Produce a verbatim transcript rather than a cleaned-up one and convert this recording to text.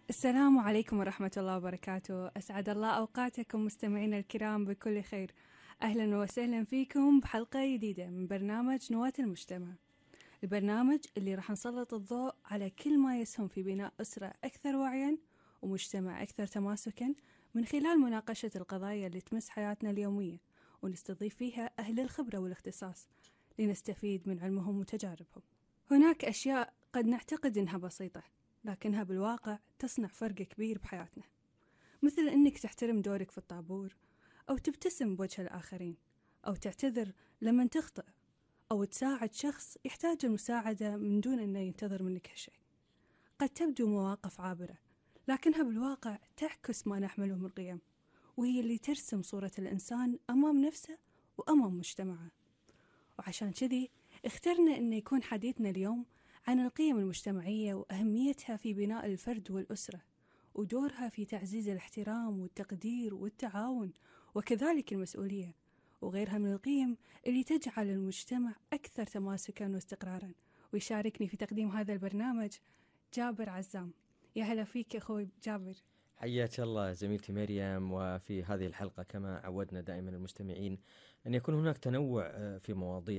السلام عليكم ورحمة الله وبركاته. أسعد الله أوقاتكم مستمعينا الكرام بكل خير. أهلا وسهلا فيكم بحلقة جديدة من برنامج نواة المجتمع، البرنامج اللي راح نسلط الضوء على كل ما يسهم في بناء أسرة أكثر وعيا ومجتمع أكثر تماسكا من خلال مناقشة القضايا اللي تمس حياتنا اليومية، ونستضيف فيها أهل الخبرة والاختصاص لنستفيد من علمهم وتجاربهم. هناك أشياء قد نعتقد إنها بسيطة لكنها بالواقع تصنع فرق كبير بحياتنا، مثل إنك تحترم دورك في الطابور، أو تبتسم بوجه الآخرين، أو تعتذر لمن تخطئ، أو تساعد شخص يحتاج المساعدة من دون أنه ينتظر منك هالشيء. قد تبدو مواقف عابرة لكنها بالواقع تعكس ما نحمله من قيم، وهي اللي ترسم صورة الإنسان أمام نفسه وأمام مجتمعه. وعشان كذي اخترنا أن يكون حديثنا اليوم عن القيم المجتمعية وأهميتها في بناء الفرد والأسرة، ودورها في تعزيز الاحترام والتقدير والتعاون وكذلك المسؤولية، وغيرها من القيم اللي تجعل المجتمع أكثر تماسكا واستقرارا. ويشاركني في تقديم هذا البرنامج جابر عزام. يا هلا فيك يا أخوي جابر. حياك الله زميلتي مريم. وفي هذه الحلقة كما عودنا دائما المستمعين أن يكون هناك تنوع في مواضيع